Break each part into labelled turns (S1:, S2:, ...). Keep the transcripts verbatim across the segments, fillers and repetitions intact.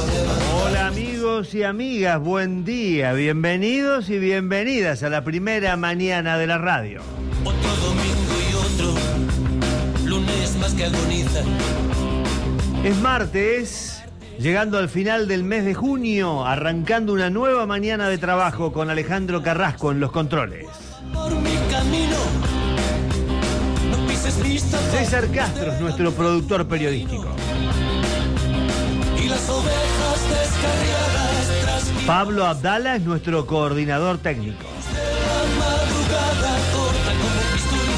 S1: Hola amigos y amigas, buen día, bienvenidos y bienvenidas a la primera mañana de la radio.
S2: Otro domingo y otro lunes más que agoniza.
S1: Es martes, llegando al final del mes de junio, arrancando una nueva mañana de trabajo con Alejandro Carrasco en los controles.
S2: Por mi camino, no pises mis zapatos.
S1: César Castro es nuestro productor periodístico.
S2: Y las ovejas descarriadas tras
S1: Pablo Abdala es nuestro coordinador técnico.
S2: la madrugada corta como bisturí.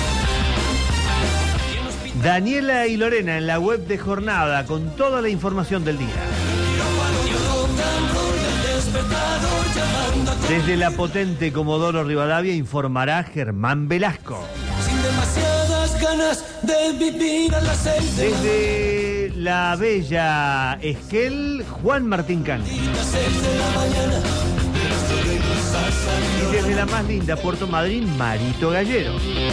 S1: Daniela y Lorena en la web de Jornada con toda la información del día. Desde la potente Comodoro Rivadavia informará Germán Velasco.
S2: Sin demasiadas ganas de vivir a las seis de
S1: Desde la bella Esquel, Juan Martín Cano.
S2: las seis de la mañana.
S1: Y desde la más linda Puerto Madryn, Marito Gallero.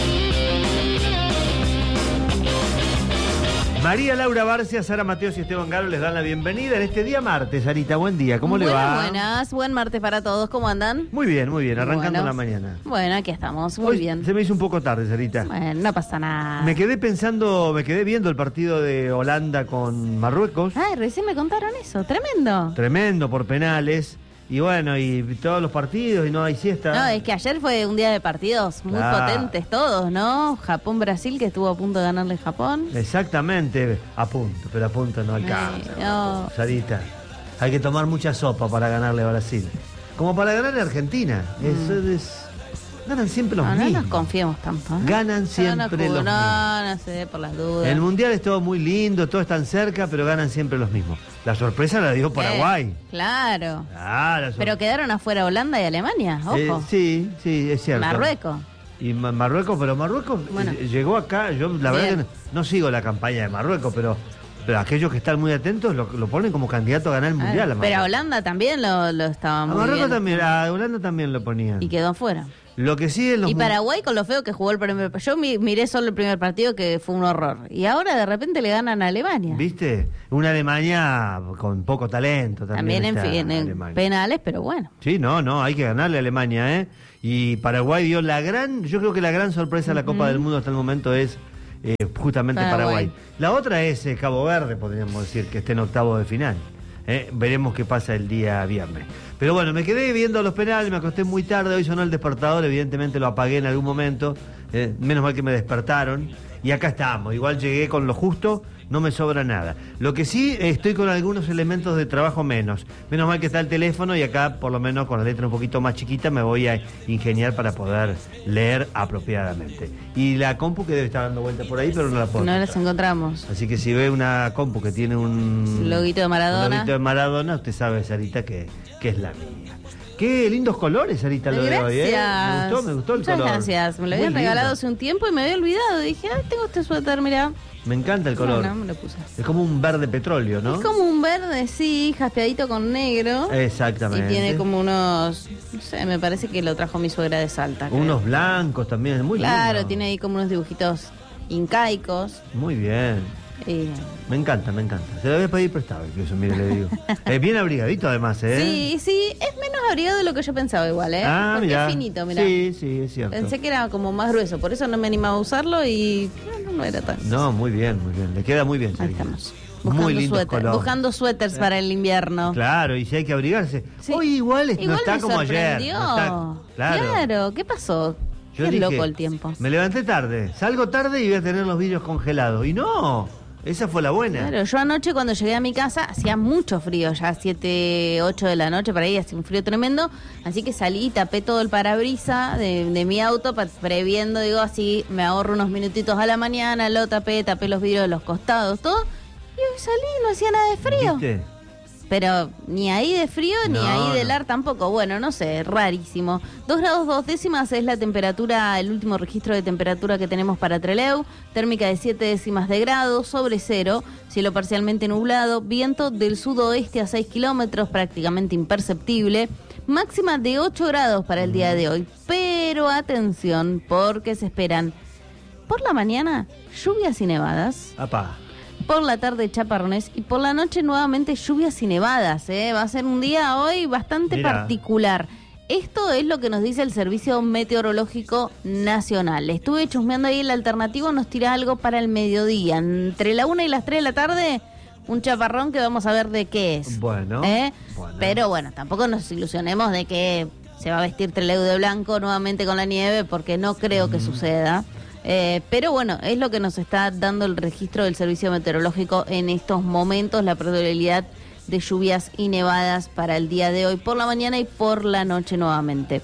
S1: María Laura Barcia, Sara Mateos y Esteban Garo les dan la bienvenida en este día martes. Sarita, buen día, ¿cómo le
S3: Buenas,
S1: va?
S3: buenas, buen martes para todos, ¿cómo andan?
S1: Muy bien, muy bien, arrancando
S3: Bueno.
S1: la mañana.
S3: Bueno, aquí estamos, muy
S1: Hoy
S3: bien.
S1: se me hizo un poco tarde, Sarita.
S3: Bueno, no pasa nada.
S1: Me quedé pensando, me quedé viendo el partido de Holanda con Marruecos.
S3: Ay, recién me contaron eso, tremendo.
S1: Tremendo por penales. Y bueno, y todos los partidos y no hay siesta.
S3: No, es que ayer fue un día de partidos muy
S1: Claro.
S3: potentes todos, ¿no? Japón-Brasil, que estuvo a punto de ganarle a Japón.
S1: Exactamente, a punto, pero a punto no alcanza.
S3: Ay, no.
S1: Sarita, hay que tomar mucha sopa para ganarle a Brasil. Como para ganarle a Argentina. Eso es, ganan siempre los
S3: No, no
S1: mismos.
S3: nos confiemos tanto. ¿eh?
S1: Ganan
S3: No, no,
S1: siempre
S3: no,
S1: los
S3: no, no sé, por las dudas.
S1: El Mundial es todo muy lindo, todos están cerca, pero ganan siempre los mismos. La sorpresa la dio Paraguay.
S3: Eh, claro.
S1: Ah, la sor-
S3: Pero quedaron afuera Holanda y Alemania, ojo.
S1: Eh, sí, sí, es cierto.
S3: Marruecos.
S1: Y Ma- Marruecos, pero Marruecos
S3: Bueno.
S1: eh, llegó acá, yo la verdad que
S3: Bien.
S1: no, no sigo la campaña de Marruecos, pero, pero aquellos que están muy atentos lo, lo ponen como candidato a ganar el Mundial.
S3: Ah,
S1: a
S3: pero a
S1: Marruecos.
S3: Holanda también lo, lo estaba
S1: A
S3: muy
S1: Marruecos
S3: bien.
S1: también, a Holanda también lo ponían.
S3: Y quedó afuera.
S1: Lo que sí es los
S3: Y
S1: mun-
S3: Paraguay con lo feo que jugó el primer yo mi- miré solo el primer partido que fue un horror y ahora de repente le ganan a Alemania.
S1: ¿Viste? Una Alemania con poco talento también.
S3: También en,
S1: está
S3: fin, en
S1: Alemania.
S3: penales, pero bueno.
S1: Sí, no, no, hay que ganarle a Alemania, ¿eh? Y Paraguay dio la gran, yo creo que la gran sorpresa de la Copa del Mundo hasta el momento es eh, justamente Paraguay.
S3: Paraguay.
S1: La otra es eh, Cabo Verde, podríamos decir, que esté en octavo de final. ¿eh? Veremos qué pasa el día viernes. Pero bueno, me quedé viendo los penales, me acosté muy tarde, hoy sonó el despertador, evidentemente lo apagué en algún momento, eh, menos mal que me despertaron. Y acá estamos, igual llegué con lo justo, no me sobra nada. Lo que sí, eh, estoy con algunos elementos de trabajo menos. Menos mal que está el teléfono y acá, por lo menos con la letra un poquito más chiquita, me voy a ingeniar para poder leer apropiadamente. Y la compu que debe estar dando vuelta por ahí, pero no la puedo
S3: No las
S1: encontrar.
S3: encontramos.
S1: Así que si ve una compu que tiene un
S3: Loguito de Maradona.
S1: un loguito de Maradona, usted sabe, Sarita, que, que es la mía. Qué lindos colores, Sarita, lo de
S3: Gracias.
S1: hoy, ¿eh? Me gustó, me gustó el
S3: Muchas
S1: color.
S3: gracias. Me lo
S1: Muy
S3: habían regalado
S1: lindo.
S3: hace un tiempo y me había olvidado. Dije, ah, tengo este suéter, mirá.
S1: Me encanta el color.
S3: No, no, me lo puse.
S1: Es como un verde petróleo, ¿no?
S3: Es como un verde, sí, jaspeadito con negro.
S1: Exactamente.
S3: Y tiene como unos, no sé, me parece que lo trajo mi suegra de Salta. creo.
S1: Unos blancos también, muy
S3: Claro,
S1: lindo.
S3: tiene ahí como unos dibujitos incaicos.
S1: Muy bien.
S3: Y...
S1: Me encanta, me encanta. Se lo voy a pedir prestado, incluso, mire, le digo. Es bien abrigadito además, ¿eh?
S3: Sí, sí, es menos abrigado de lo que yo pensaba igual, ¿eh?
S1: Ah,
S3: Porque
S1: mira.
S3: es finito, mira.
S1: Sí, sí, es cierto.
S3: Pensé que era como más grueso, por eso no me animaba a usarlo y no, no era tan.
S1: No, muy bien, muy bien. Le queda muy bien,
S3: Ahí
S1: Sarita.
S3: estamos. Buscando,
S1: Muy lindos
S3: suéter,
S1: colores.
S3: buscando suéteres para el invierno.
S1: Claro, y si hay que abrigarse.
S3: Sí.
S1: Hoy igual, es- no
S3: Igual
S1: está
S3: me
S1: como ayer.
S3: sorprendió.
S1: no está- claro.
S3: Claro, ¿qué pasó?
S1: Yo
S3: Qué
S1: dije,
S3: loco el tiempo.
S1: Me levanté tarde, salgo tarde y voy a tener los vidrios congelados. Y no, esa fue la buena.
S3: Claro, yo anoche cuando llegué a mi casa hacía mucho frío, ya siete, ocho de la noche, para ahí hacía un frío tremendo, así que salí y tapé todo el parabrisa de, de mi auto, pa- previendo, digo, así me ahorro unos minutitos a la mañana, lo tapé, tapé los vidrios de los costados, todo, y hoy salí y no hacía nada de frío.
S1: ¿Viste?
S3: Pero ni ahí de frío, ni
S1: No,
S3: ahí del
S1: no.
S3: ar tampoco. Bueno, no sé, rarísimo. Dos grados dos décimas es la temperatura, el último registro de temperatura que tenemos para Trelew. Térmica de siete décimas de grado, sobre cero. Cielo parcialmente nublado. Viento del sudoeste a seis kilómetros, prácticamente imperceptible. Máxima de ocho grados para el día de hoy. Pero atención, porque se esperan por la mañana lluvias y nevadas.
S1: Apá.
S3: por la tarde chaparrones y por la noche nuevamente lluvias y nevadas. ¿eh? Va a ser un día hoy bastante
S1: Mirá.
S3: particular. Esto es lo que nos dice el Servicio Meteorológico Nacional. Estuve chusmeando ahí, el alternativo nos tira algo para el mediodía. Entre la una y las tres de la tarde, un chaparrón que vamos a ver de qué es.
S1: Bueno,
S3: ¿eh?
S1: bueno.
S3: Pero bueno, tampoco nos ilusionemos de que se va a vestir Trelew de blanco nuevamente con la nieve, porque no creo que mm. suceda. Eh, pero bueno, es lo que nos está dando el registro del Servicio Meteorológico en estos momentos, la probabilidad de lluvias y nevadas para el día de hoy por la mañana y por la noche nuevamente.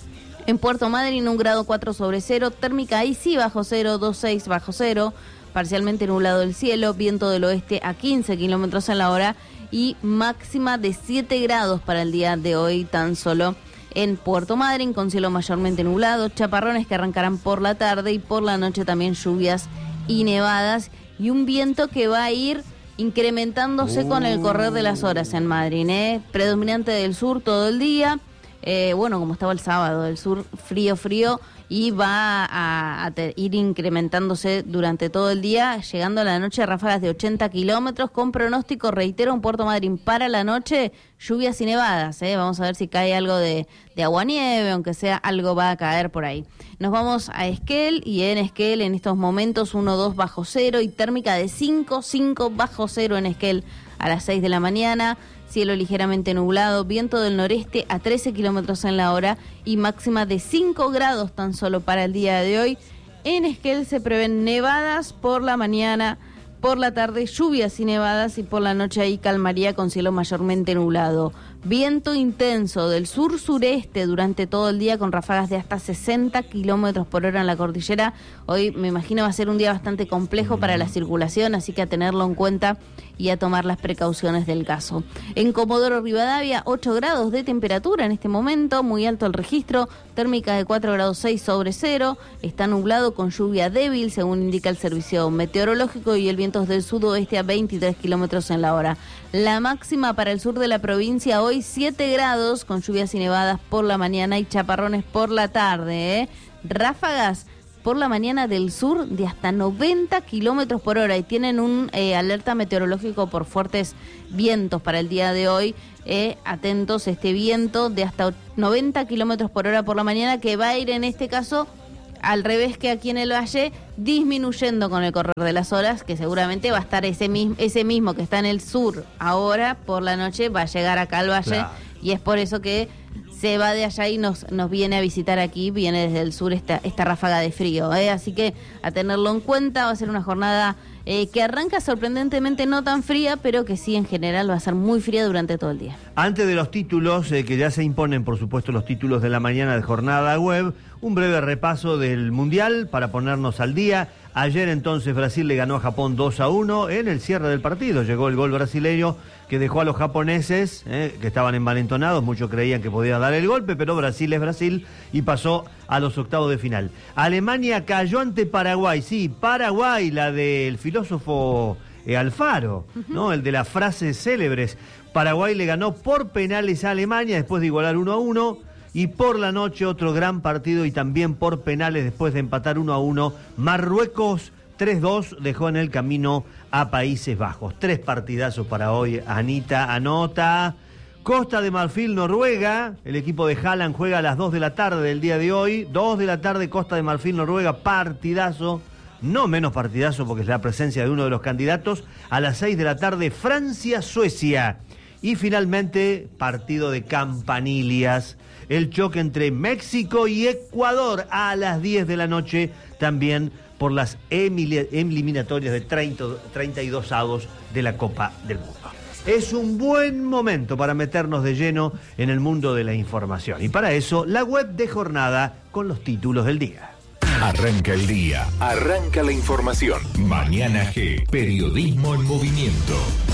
S3: En Puerto Madryn, un grado cuatro sobre cero, térmica ahí sí bajo cero, dos seis bajo cero, parcialmente nublado el cielo, viento del oeste a quince kilómetros en la hora y máxima de siete grados para el día de hoy tan solo en Puerto Madryn, con cielo mayormente nublado, chaparrones que arrancarán por la tarde y por la noche también lluvias y nevadas y un viento que va a ir incrementándose uh. con el correr de las horas en Madrid, ¿eh? Predominante del sur todo el día, eh, bueno, como estaba el sábado, el sur frío, frío, y va a, a te, ir incrementándose durante todo el día, llegando a la noche a ráfagas de ochenta kilómetros, con pronóstico, reitero, en Puerto Madryn para la noche, lluvias y nevadas, ¿eh? Vamos a ver si cae algo de, de aguanieve, aunque sea algo va a caer por ahí. Nos vamos a Esquel, y en Esquel en estos momentos uno dos bajo cero y térmica de cinco, cinco bajo cero en Esquel a las seis de la mañana. Cielo ligeramente nublado, viento del noreste a trece kilómetros en la hora y máxima de cinco grados tan solo para el día de hoy. En Esquel se prevén nevadas por la mañana, por la tarde lluvias y nevadas y por la noche ahí calmaría con cielo mayormente nublado. Viento intenso del sur-sureste durante todo el día con ráfagas de hasta sesenta kilómetros por hora en la cordillera. Hoy me imagino va a ser un día bastante complejo para la circulación, así que a tenerlo en cuenta y a tomar las precauciones del caso. En Comodoro Rivadavia, ocho grados de temperatura en este momento, muy alto el registro, térmica de cuatro grados seis sobre cero, está nublado con lluvia débil, según indica el servicio meteorológico, y el viento es del sudoeste a veintitrés kilómetros en la hora. La máxima para el sur de la provincia hoy siete grados, con lluvias y nevadas por la mañana y chaparrones por la tarde, ¿eh? Ráfagas por la mañana del sur de hasta noventa kilómetros por hora y tienen un eh, alerta meteorológico por fuertes vientos para el día de hoy. Eh, atentos, este viento de hasta noventa kilómetros por hora por la mañana, que va a ir en este caso al revés que aquí en el valle, disminuyendo con el correr de las horas, que seguramente va a estar ese mismo, ese mismo que está en el sur ahora por la noche, va a llegar acá al valle, claro. Y es por eso que se va de allá y nos, nos viene a visitar aquí, viene desde el sur esta, esta ráfaga de frío, ¿eh? Así que a tenerlo en cuenta, va a ser una jornada eh, que arranca sorprendentemente no tan fría, pero que sí en general va a ser muy fría durante todo el día.
S1: Antes de los títulos, eh, que ya se imponen por supuesto los títulos de la mañana de Jornada Web, un breve repaso del Mundial para ponernos al día. Ayer entonces Brasil le ganó a Japón dos a uno en el cierre del partido. Llegó el gol brasileño que dejó a los japoneses, eh, que estaban envalentonados, muchos creían que podía dar el golpe, pero Brasil es Brasil y pasó a los octavos de final. Alemania cayó ante Paraguay, sí, Paraguay, la del filósofo eh, Alfaro, uh-huh. ¿no? El de las frases célebres. Paraguay le ganó por penales a Alemania después de igualar uno a uno. Y por la noche otro gran partido y también por penales después de empatar uno a uno. Marruecos tres dos dejó en el camino a Países Bajos. Tres partidazos para hoy. Anita anota. Costa de Marfil, Noruega. El equipo de Haaland juega a las dos de la tarde del día de hoy. dos de la tarde, Costa de Marfil, Noruega. Partidazo. No menos partidazo porque es la presencia de uno de los candidatos. A las seis de la tarde, Francia, Suecia. Y finalmente, partido de campanilias. El choque entre México y Ecuador a las diez de la noche, también por las eliminatorias de treinta, treinta y dos avos de la Copa del Mundo. Es un buen momento para meternos de lleno en el mundo de la información. Y para eso, la web de Jornada con los títulos del día.
S4: Arranca el día, arranca la información. Mañana G, periodismo en movimiento.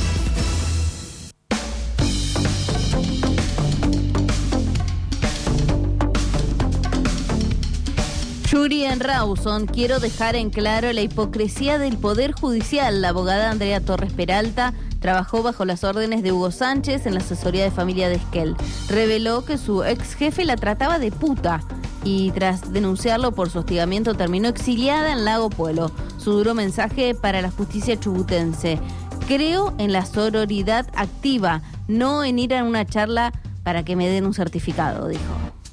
S3: Yuri en Rawson, quiero dejar en claro la hipocresía del Poder Judicial. La abogada Andrea Torres Peralta trabajó bajo las órdenes de Hugo Sánchez en la asesoría de familia de Esquel. Reveló que su ex jefe la trataba de puta y tras denunciarlo por su hostigamiento terminó exiliada en Lago Puelo. su duro mensaje para la justicia chubutense. Creo en la sororidad activa, no en ir a una charla para que me den un certificado, dijo.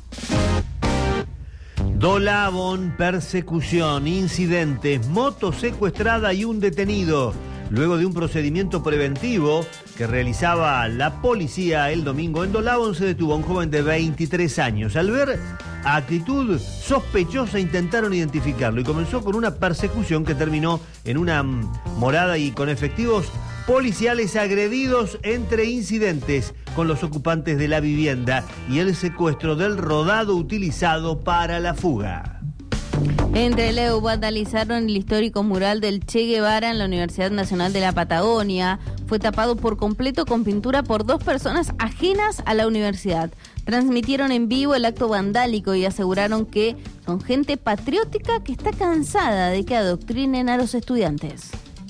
S1: Dolabón, persecución, incidentes, moto secuestrada y un detenido. Luego de un procedimiento preventivo que realizaba la policía el domingo en Dolabón, se detuvo a un joven de veintitrés años. Al ver actitud sospechosa intentaron identificarlo y comenzó con una persecución que terminó en una morada y con efectivos policiales agredidos entre incidentes con los ocupantes de la vivienda y el secuestro del rodado utilizado para la fuga.
S3: En Trelew vandalizaron el histórico mural del Che Guevara en la Universidad Nacional de la Patagonia. Fue tapado por completo con pintura por dos personas ajenas a la universidad. Transmitieron en vivo el acto vandálico y aseguraron que son gente patriótica que está cansada de que adoctrinen a los estudiantes.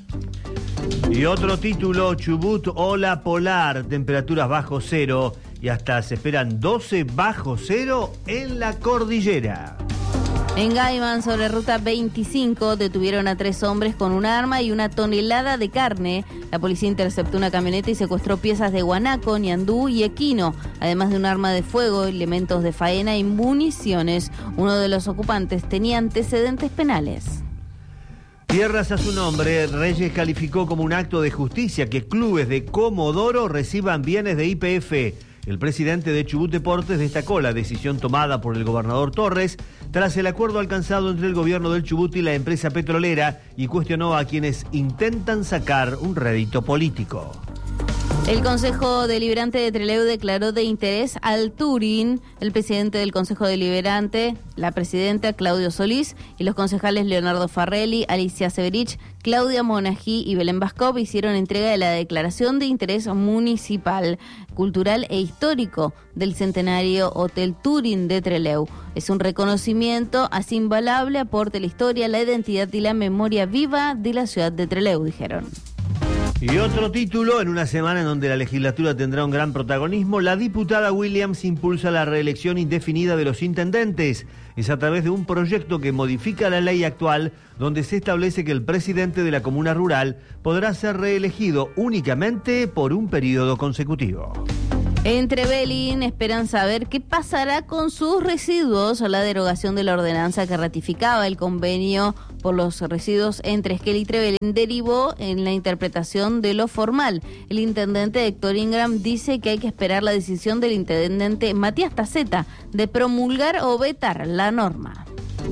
S1: Y otro título, Chubut, ola polar, temperaturas bajo cero y hasta se esperan doce bajo cero en la cordillera.
S3: En Gaiman, sobre ruta veinticinco, detuvieron a tres hombres con un arma y una tonelada de carne. La policía interceptó una camioneta y secuestró piezas de guanaco, ñandú y equino, además de un arma de fuego, elementos de faena y municiones. Uno de los ocupantes tenía antecedentes penales.
S1: Tierras a su nombre, Reyes calificó como un acto de justicia que clubes de Comodoro reciban bienes de Y P F. El presidente de Chubut Deportes destacó la decisión tomada por el gobernador Torres tras el acuerdo alcanzado entre el gobierno del Chubut y la empresa petrolera y cuestionó a quienes intentan sacar un rédito político.
S3: El Consejo Deliberante de Trelew declaró de interés al Turing. El presidente del Consejo Deliberante, la presidenta Claudio Solís y los concejales Leonardo Farrelly, Alicia Severich, Claudia Monají y Belén Bascov hicieron entrega de la declaración de interés municipal, cultural e histórico del centenario Hotel Turing de Trelew. Es un reconocimiento a su invaluable aporte a la historia, la identidad y la memoria viva de la ciudad de Trelew, dijeron.
S1: Y otro título, en una semana en donde la legislatura tendrá un gran protagonismo, la diputada Williams impulsa la reelección indefinida de los intendentes. Es a través de un proyecto que modifica la ley actual, donde se establece que el presidente de la comuna rural podrá ser reelegido únicamente por un periodo consecutivo.
S3: En Trevelin esperan saber qué pasará con sus residuos o la derogación de la ordenanza que ratificaba el convenio por los residuos entre Esquel y Trevelin derivó en la interpretación de lo formal. El intendente Héctor Ingram dice que hay que esperar la decisión del intendente Matías Taceta de promulgar o vetar la norma.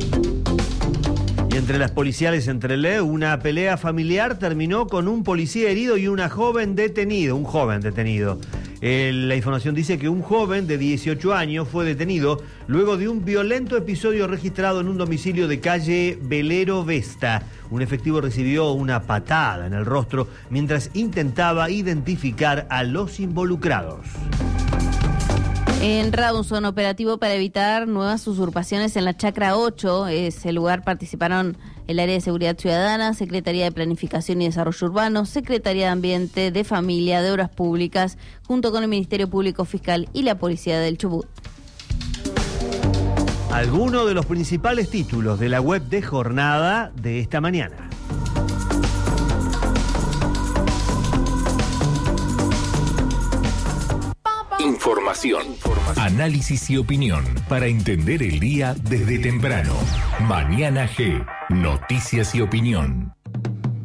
S1: Y entre las policiales en Trelew, una pelea familiar terminó con un policía herido y una joven detenido, un joven detenido. El, la información dice que un joven de dieciocho años fue detenido luego de un violento episodio registrado en un domicilio de calle Velero Vesta. Un efectivo recibió una patada en el rostro mientras intentaba identificar a los involucrados.
S3: En Rawson, operativo para evitar nuevas usurpaciones en la Chacra ocho. Ese lugar participaron el Área de Seguridad Ciudadana, Secretaría de Planificación y Desarrollo Urbano, Secretaría de Ambiente, de Familia, de Obras Públicas, junto con el Ministerio Público Fiscal y la Policía del Chubut.
S1: Algunos de los principales títulos de la web de Jornada de esta mañana.
S4: Información, análisis y opinión para entender el día desde temprano. Mañana G, noticias y opinión.